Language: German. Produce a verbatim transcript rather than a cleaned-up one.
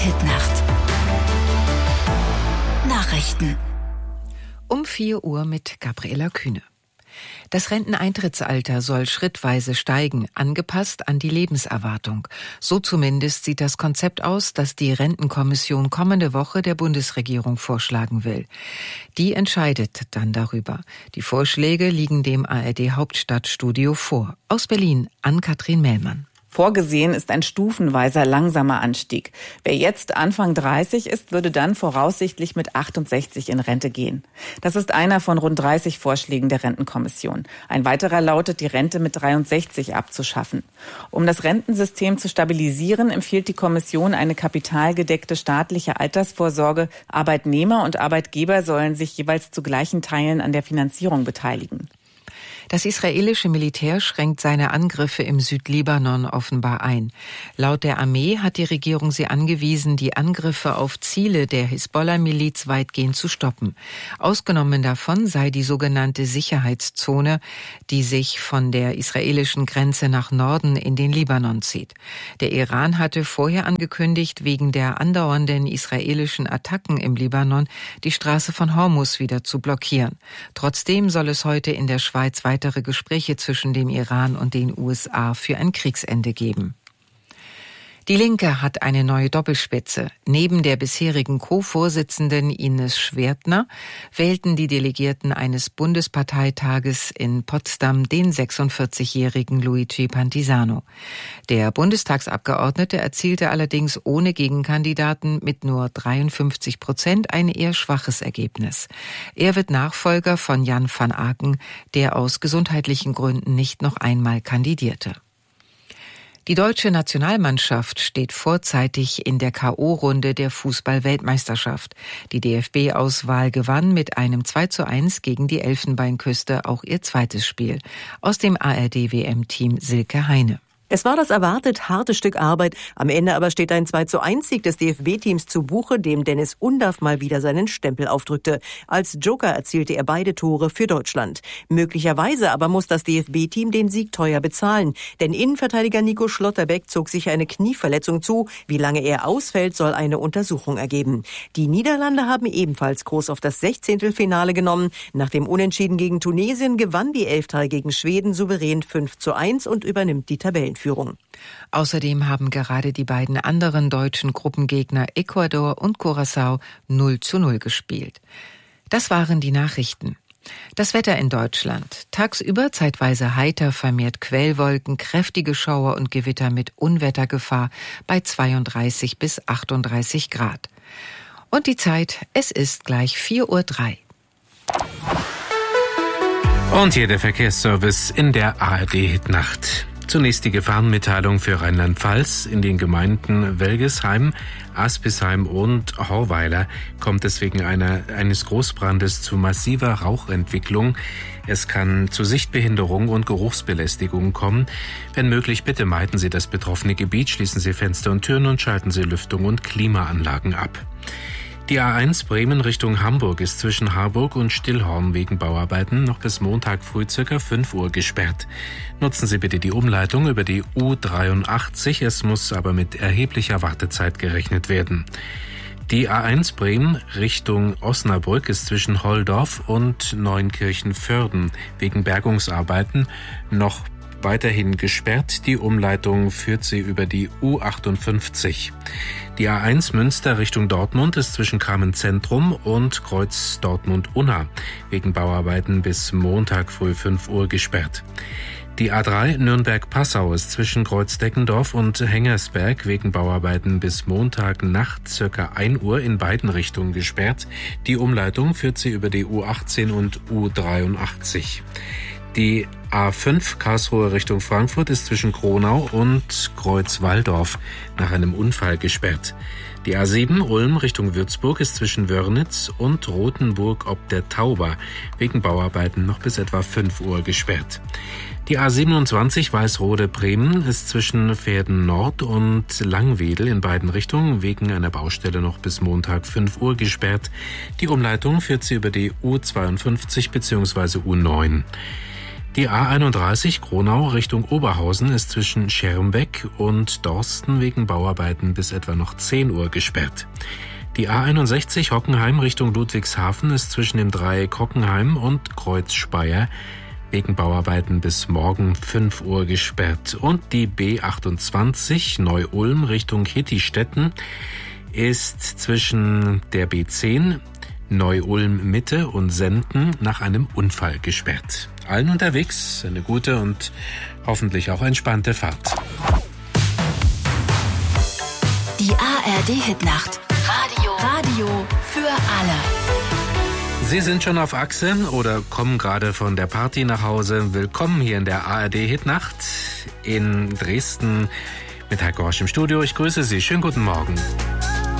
Hit-Nacht. Nachrichten. Um vier Uhr mit Gabriela Kühne. Das Renteneintrittsalter soll schrittweise steigen, angepasst an die Lebenserwartung. So zumindest sieht das Konzept aus, das die Rentenkommission kommende Woche der Bundesregierung vorschlagen will. Die entscheidet dann darüber. Die Vorschläge liegen dem A R D-Hauptstadtstudio vor. Aus Berlin, Ann-Kathrin Mellmann. Vorgesehen ist ein stufenweiser langsamer Anstieg. Wer jetzt Anfang dreißig ist, würde dann voraussichtlich mit achtundsechzig in Rente gehen. Das ist einer von rund dreißig Vorschlägen der Rentenkommission. Ein weiterer lautet, die Rente mit dreiundsechzig abzuschaffen. Um das Rentensystem zu stabilisieren, empfiehlt die Kommission eine kapitalgedeckte staatliche Altersvorsorge. Arbeitnehmer und Arbeitgeber sollen sich jeweils zu gleichen Teilen an der Finanzierung beteiligen. Das israelische Militär schränkt seine Angriffe im Südlibanon offenbar ein. Laut der Armee hat die Regierung sie angewiesen, die Angriffe auf Ziele der Hisbollah-Miliz weitgehend zu stoppen. Ausgenommen davon sei die sogenannte Sicherheitszone, die sich von der israelischen Grenze nach Norden in den Libanon zieht. Der Iran hatte vorher angekündigt, wegen der andauernden israelischen Attacken im Libanon die Straße von Hormuz wieder zu blockieren. Trotzdem soll es heute in der Schweiz weiter weitere Gespräche zwischen dem Iran und den U S A für ein Kriegsende geben. Die Linke hat eine neue Doppelspitze. Neben der bisherigen Co-Vorsitzenden Ines Schwertner wählten die Delegierten eines Bundesparteitages in Potsdam den sechsundvierzigjährigen Luigi Pantisano. Der Bundestagsabgeordnete erzielte allerdings ohne Gegenkandidaten mit nur dreiundfünfzig Prozent ein eher schwaches Ergebnis. Er wird Nachfolger von Jan van Aken, der aus gesundheitlichen Gründen nicht noch einmal kandidierte. Die deutsche Nationalmannschaft steht vorzeitig in der K O-Runde der Fußball-Weltmeisterschaft. Die D F B-Auswahl gewann mit einem zwei zu eins gegen die Elfenbeinküste auch ihr zweites Spiel. Aus dem A R D-W M-Team Silke Heine. Es war das erwartet harte Stück Arbeit. Am Ende aber steht ein zwei zu eins Sieg des D F B-Teams zu Buche, dem Dennis Undaff mal wieder seinen Stempel aufdrückte. Als Joker erzielte er beide Tore für Deutschland. Möglicherweise aber muss das D F B-Team den Sieg teuer bezahlen. Denn Innenverteidiger Nico Schlotterbeck zog sich eine Knieverletzung zu. Wie lange er ausfällt, soll eine Untersuchung ergeben. Die Niederlande haben ebenfalls Kurs auf das Sechzehntelfinale genommen. Nach dem Unentschieden gegen Tunesien gewann die Elf drei gegen Schweden souverän fünf zu eins und übernimmt die Tabellenführung. Außerdem haben gerade die beiden anderen deutschen Gruppengegner Ecuador und Curaçao null zu null gespielt. Das waren die Nachrichten. Das Wetter in Deutschland. Tagsüber zeitweise heiter, vermehrt Quellwolken, kräftige Schauer und Gewitter mit Unwettergefahr bei zweiunddreißig bis achtunddreißig Grad. Und die Zeit, es ist gleich vier Uhr drei. Und hier der Verkehrsservice in der A R D-Hitnacht. Zunächst die Gefahrenmitteilung für Rheinland-Pfalz. In den Gemeinden Welgesheim, Aspisheim und Horweiler kommt es wegen einer, eines Großbrandes zu massiver Rauchentwicklung. Es kann zu Sichtbehinderung und Geruchsbelästigung kommen. Wenn möglich, bitte meiden Sie das betroffene Gebiet, schließen Sie Fenster und Türen und schalten Sie Lüftung und Klimaanlagen ab. Die A eins Bremen Richtung Hamburg ist zwischen Harburg und Stillhorn wegen Bauarbeiten noch bis Montag früh ca. fünf Uhr gesperrt. Nutzen Sie bitte die Umleitung über die U dreiundachtzig, es muss aber mit erheblicher Wartezeit gerechnet werden. Die A eins Bremen Richtung Osnabrück ist zwischen Holdorf und Neunkirchen-Vörden wegen Bergungsarbeiten noch weiterhin gesperrt. Die Umleitung führt sie über die U achtundfünfzig. Die A eins Münster Richtung Dortmund ist zwischen Kramen-Zentrum und Kreuz Dortmund-Unna wegen Bauarbeiten bis Montag früh fünf Uhr gesperrt. Die A drei Nürnberg-Passau ist zwischen Kreuz-Deckendorf und Hengersberg wegen Bauarbeiten bis Montag Nacht ca. ein Uhr in beiden Richtungen gesperrt. Die Umleitung führt sie über die U achtzehn und U dreiundachtzig. Die A fünf Karlsruhe Richtung Frankfurt ist zwischen Kronau und Kreuz-Walldorf nach einem Unfall gesperrt. Die A sieben Ulm Richtung Würzburg ist zwischen Wörnitz und Rothenburg ob der Tauber wegen Bauarbeiten noch bis etwa fünf Uhr gesperrt. Die A siebenundzwanzig Weißrode-Bremen ist zwischen Verden Nord und Langwedel in beiden Richtungen wegen einer Baustelle noch bis Montag fünf Uhr gesperrt. Die Umleitung führt sie über die U zweiundfünfzig bzw. U neun. Die A einunddreißig Gronau Richtung Oberhausen ist zwischen Schermbeck und Dorsten wegen Bauarbeiten bis etwa noch zehn Uhr gesperrt. Die A einundsechzig Hockenheim Richtung Ludwigshafen ist zwischen dem Dreieck Hockenheim und Kreuz Speyer wegen Bauarbeiten bis morgen fünf Uhr gesperrt. Und die B achtundzwanzig Neu-Ulm Richtung Hittistetten ist zwischen der B zehn Neu-Ulm Mitte und Senden nach einem Unfall gesperrt. Allen unterwegs eine gute und hoffentlich auch entspannte Fahrt. Die A R D-Hitnacht. Radio. Radio für alle. Sie sind schon auf Achse oder kommen gerade von der Party nach Hause. Willkommen hier in der A R D-Hitnacht in Dresden mit Herr Gorsch im Studio. Ich grüße Sie. Schönen guten Morgen.